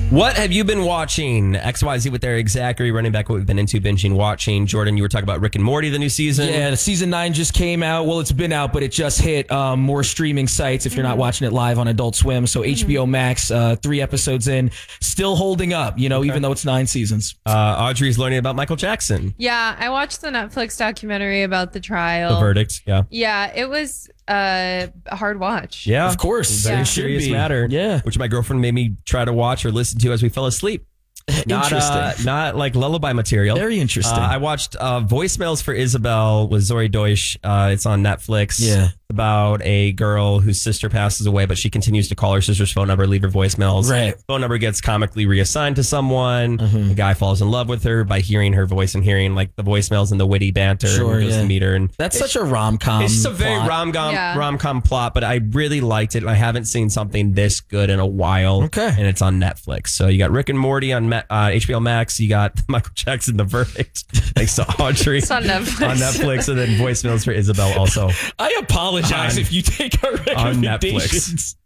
What have you been watching? XYZ with Eric Zachary, running back what we've been into, binging, watching. Jordan, you were talking about Rick and Morty, the new season. Yeah, the season 9 just came out. Well, it's been out, but it just hit more streaming sites if you're not watching it live on Adult Swim. So HBO Max, 3 episodes in, still holding up, even though it's 9 seasons. Audrey's learning about Michael Jackson. Yeah, I watched the Netflix documentary about the trial. The verdict, yeah. Yeah, it was a hard watch. Yeah. Of course. Very It serious should be. matter. Yeah. Which my girlfriend made me try to watch or listen to as we fell asleep. Interesting. Not like lullaby material. Very interesting. I watched Voicemails for Isabel with Zori Deutsch. It's on Netflix. Yeah. About a girl whose sister passes away, but she continues to call her sister's phone number, leave her voicemails. Right. Phone number gets comically reassigned to someone. The guy falls in love with her by hearing her voice and hearing like the voicemails and the witty banter. Sure, and goes to meet her. And That's such a rom-com. it's just a very plot. rom-com plot, but I really liked it. I haven't seen something this good in a while. Okay. And it's on Netflix. So you got Rick and Morty on HBO Max. You got Michael Jackson, The Verdict. Thanks to Audrey. It's on Netflix. On Netflix. And then Voicemails for Isabel also I apologize if you take our on recommendations. Netflix.